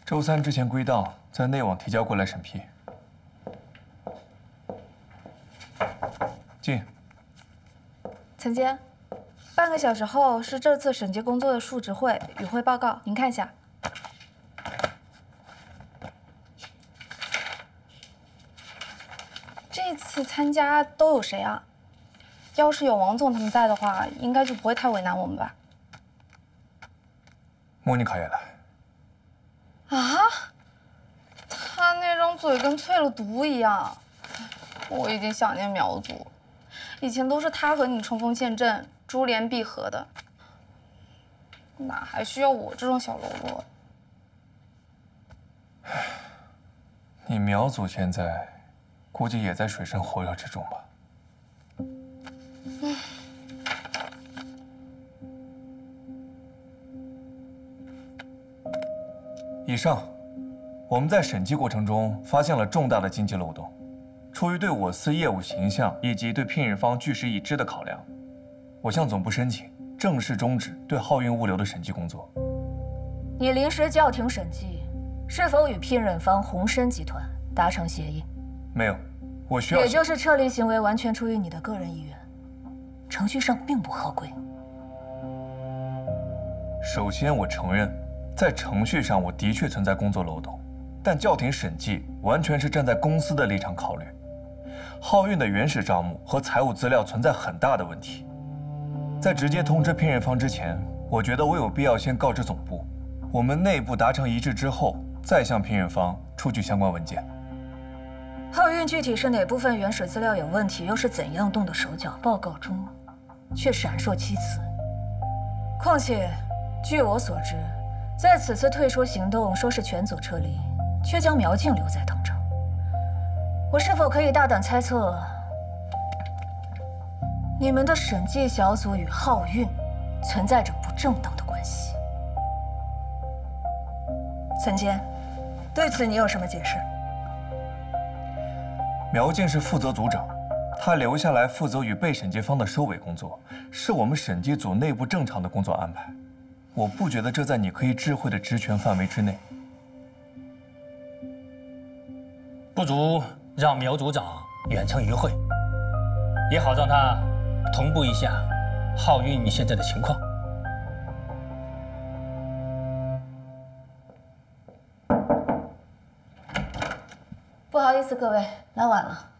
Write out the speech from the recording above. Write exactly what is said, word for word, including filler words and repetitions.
周三之前归档，在内网提交过来审批。进。 岑监，半个小时后是这次审计工作的述职会与会报告，您看一下。这次参加都有谁啊？要是有王总他们在的话，应该就不会太为难我们吧？ 莫妮卡也来。 啊？他那张嘴跟淬了毒一样，我已经想念苗族了。以前都是他和你冲锋陷阵、珠联璧合的，哪还需要我这种小喽啰？ 你苗族现在估计也在水深火热之中吧？ 嗯。 以上，我们在审计过程中发现了重大的经济漏洞。出于对我司业务形象以及对聘任方据实已知的考量，我向总部申请正式终止对浩运物流的审计工作。 你临时叫停审计，是否与聘任方鸿燊集团达成协议？ 没有，我需要。 也就是撤离行为完全出于你的个人意愿，程序上并不合规。 首先，我承认，在程序上我的确存在工作漏洞，但叫停审计完全是站在公司的立场考虑。浩运的原始账目和财务资料存在很大的问题，在直接通知聘任方之前，我觉得我有必要先告知总部，我们内部达成一致之后，再向聘任方出具相关文件。 浩运具体是哪部分原始资料有问题，又是怎样动的手脚，报告中却闪烁其词。况且，据我所知，在此次退出行动说是全组撤离，却将苗静留在藤城。我是否可以大胆猜测，你们的审计小组与浩运存在着不正当的关系？岑监，对此你有什么解释？ 苗静是负责组长，他留下来负责与被审计方的收尾工作，是我们审计组内部正常的工作安排。我不觉得这在你可以智慧的职权范围之内。 不如让苗组长远程与会，也好让他同步一下浩运现在的情况。 不好意思，各位来晚了。